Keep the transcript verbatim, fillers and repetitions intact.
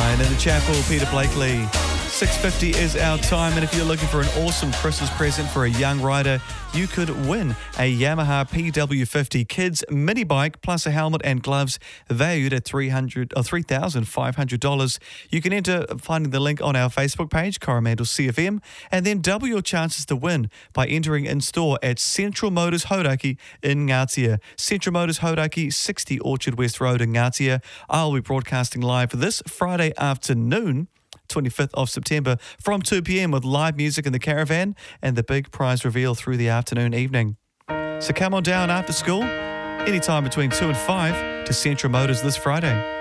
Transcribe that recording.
nine. In the chapel, Peter Blakely. six fifty is our time, and if you're looking for an awesome Christmas present for a young rider, you could win a Yamaha P W fifty Kids mini bike plus a helmet and gloves valued at three hundred dollars or three thousand five hundred dollars. You can enter finding the link on our Facebook page, Coromandel C F M, and then double your chances to win by entering in store at Central Motors Hauraki in Ngatea. Central Motors Hauraki, sixty Orchard West Road in Ngatea. I'll be broadcasting live this Friday afternoon, twenty-fifth of September, from two p.m. with live music in the caravan and the big prize reveal through the afternoon evening. So come on down after school, anytime between two and five, to Central Motors this Friday.